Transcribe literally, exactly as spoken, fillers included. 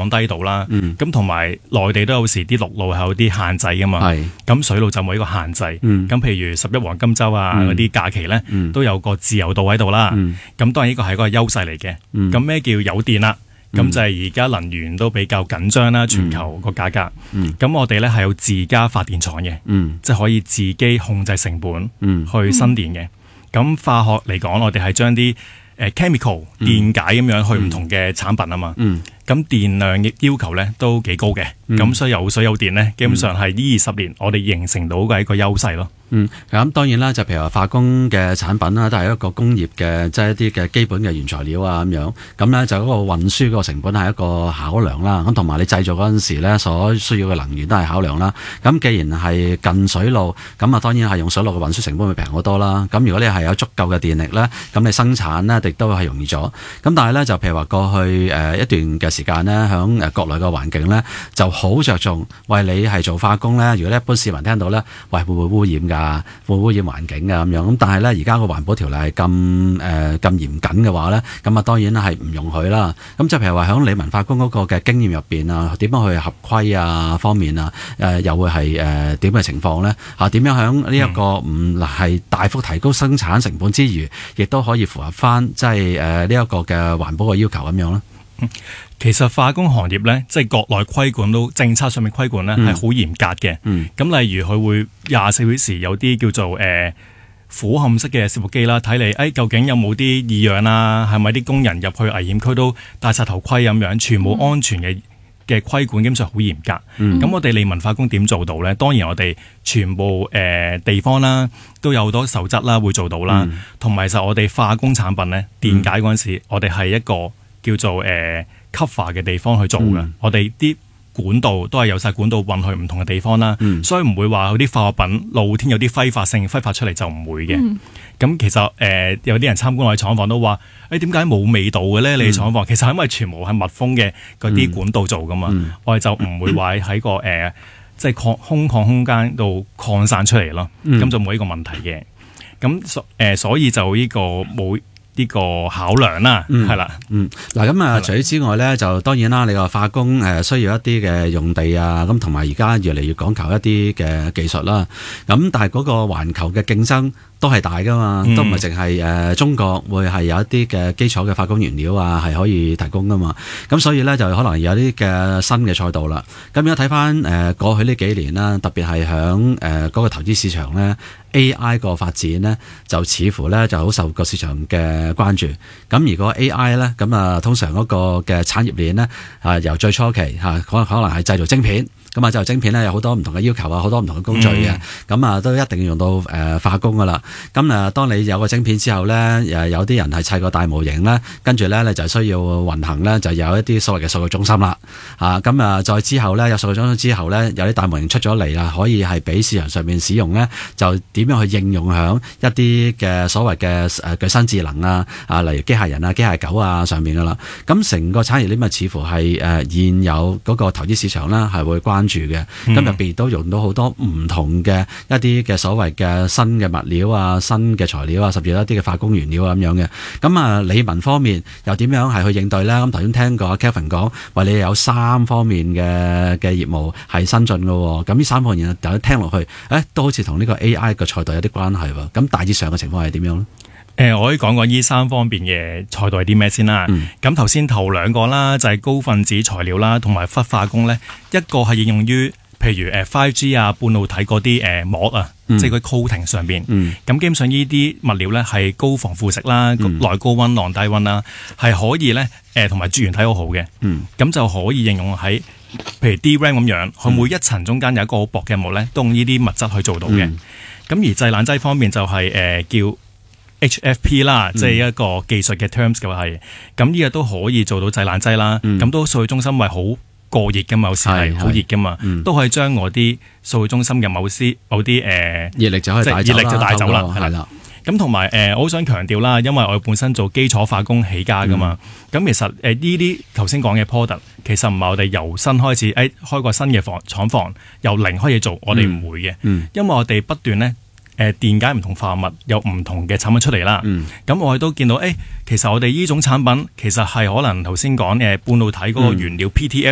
降低到啦。咁同埋內地都有時啲陸路係有啲限制噶嘛。咁水路就冇呢個限制。咁、嗯、譬如十一黃金週啊嗰啲、嗯、假期咧、嗯，都有個自由度喺度啦。咁、嗯、當然呢個係一個優勢嚟嘅。咁、嗯、咩叫有電啦？咁、嗯、就係而家能源都比較緊張啦，全球個價格。咁、嗯、我哋咧係有自家發電廠嘅、嗯，即係可以自己控制成本、嗯、去生電嘅。咁、嗯、化學嚟講，我哋係將啲誒 chemical 電解咁樣去唔同嘅產品啊嘛。咁、嗯、電量嘅要求咧都幾高嘅。咁、嗯、所以有水有電咧，基本上係呢二十年我哋形成到嘅一個優勢咯。 嗯，咁當然啦，就譬如話化工嘅產品啦，都係一個工業嘅，即係一啲嘅基本嘅原材料啊咁樣。咁咧就嗰個運輸嗰個成本係一個考量啦。咁同埋你製造嗰陣時咧，所需要嘅能源都係考量啦。咁既然係近水路，咁啊當然係用水路嘅運輸成本會平好多啦。咁如果你係有足夠嘅電力咧，咁你生產咧亦都係容易咗。咁但係咧就譬如話過去誒一段嘅時間咧，響誒國內嘅環境咧就好着重，喂你係做化工咧，如果咧一般市民聽到咧，喂會唔會污染㗎？啊，會污染環境啊咁樣，咁但係咧而家個環保條例係咁誒咁嚴謹嘅話咧，咁啊當然係唔容許啦。咁就譬如話喺理文化工嗰個嘅經驗入邊啊，點樣去合規啊方面啊，誒又會係誒點嘅情況咧？嚇點樣喺呢一個唔係大幅提高生產成本之餘，亦都可以符合翻即係誒呢一個嘅環保嘅要求咁樣咧？ 嗯，其實化工行業咧，即係國內規管都政策上面規管咧係好嚴格嘅。咁、嗯、例如佢會廿四小時有啲叫做誒、呃、俯瞰式嘅攝錄機啦，睇你誒究竟有冇啲異樣啊？係咪啲工人入去危險區都戴晒頭盔咁樣？全部安全嘅嘅規管基本上好嚴格。咁、嗯、我哋理文化工點做到咧？當然我哋全部誒、呃、地方啦都有好多守則啦，會做到啦。同、嗯、埋其實我哋化工產品咧電解嗰陣時、嗯，我哋係一個叫做誒 cover 嘅地方去做嘅、嗯，我哋啲管道都係有晒管道運去唔同嘅地方啦、嗯，所以唔會話有啲化學品露天有啲揮發性揮發出嚟就唔會嘅。咁、嗯、其實誒、呃、有啲人參觀我哋廠房都話，誒點解冇味道嘅咧？你哋廠房、嗯、其實係因為全部係密封嘅嗰啲管道做噶嘛，嗯、我哋就唔會話喺個誒即係擴空曠空間度擴散出嚟咯，咁、嗯、就冇呢個問題嘅。咁所誒所以就呢個冇呢、這個考量啦，係、嗯、啦，嗯，嗱咁啊，除此之外咧，就當然啦，你話化工誒需要一啲嘅用地啊，咁同埋而家越嚟越講求一啲嘅技術啦，咁但係嗰個環球嘅競爭都係大噶嘛，嗯、都唔係淨係誒中國會係有一啲嘅基礎嘅化工原料啊，係可以提供噶嘛，咁所以咧就可能有啲嘅新嘅賽道啦。咁而家睇翻誒過去呢幾年啦，特別係響誒嗰個投資市場咧 ，A I 個發展咧就似乎咧就好受個市場嘅關注。咁而個 A I 咧，咁啊通常嗰個嘅產業鏈咧啊由最初期嚇可可能係製造晶片。咁啊，就晶片咧有好多唔同嘅要求啊，好多唔同嘅工序嘅，咁、嗯、啊都一定要用到誒、呃、化工噶啦。咁啊，當你有個晶片之後咧，誒有啲人係砌個大模型咧，跟住咧你就需要運行咧，就有一啲所謂嘅數據中心啦。嚇咁啊，再之後咧有數據中心之後咧，有啲大模型出咗嚟啦，可以係俾市場上面使用咧，就點樣去應用響一啲嘅所謂嘅誒具身智能啊，啊例如機械人啊、機械狗啊上面噶啦。咁成個產業鏈咪似乎係誒、呃、現有嗰個投資市場啦，係會關住嘅，咁入邊都用到好多唔同嘅一啲嘅所謂嘅新嘅物料啊、新嘅材料啊，甚至一啲嘅化工原料啊咁樣嘅。咁啊，理文方面又點樣係去應對咧？咁頭先聽過 Kevin 講話，你有三方面嘅嘅業務係新進嘅，咁呢三方面大家聽落去，誒、欸、都好似同呢個 A I 嘅賽道有啲關係喎。咁大致上嘅情況係點樣咧？ 誒、呃，我可以講講呢三方面嘅賽道係啲咩先啦。咁頭先頭兩個啦，就係、是、高分子材料啦，同埋氟化工咧。一個係應用於譬如誒 五 G 啊、半導體嗰啲誒膜啊，嗯、即係佢 coating 上邊。咁、嗯、基本上呢啲物料咧係高防腐蝕啦、嗯、耐高溫、耐低溫啦，係可以咧誒同埋絕緣體好好嘅。咁、嗯、就可以應用喺譬如 D RAM 咁樣，佢每一層中間有一個好薄嘅膜咧，都用呢啲物質去做到嘅。咁、嗯、而製冷劑方面就係、是、誒、呃、叫H F P 啦，即係一個技術嘅 terms 嘅係，咁呢個都可以做到製冷劑啦。咁、嗯、都數據中心係好過熱噶嘛，有時係好熱噶嘛，都可以將我啲數據中心嘅某啲某啲誒熱力就可以帶走啦，熱力就帶走啦，係啦。咁同埋誒，我好想強調啦，因為我本身做基礎化工起家噶嘛，咁、嗯、其實誒呢啲頭先講嘅 product，其實唔係我哋由新開始誒、哎、開個新嘅房廠房由零開始做，我哋唔會嘅、嗯，因為我哋不斷咧。誒、呃、電解唔同化物有唔同嘅產品出嚟啦，咁、嗯、我哋都見到，誒、欸、其實我哋呢種產品其實係可能頭先講誒半導體嗰個原料 P T F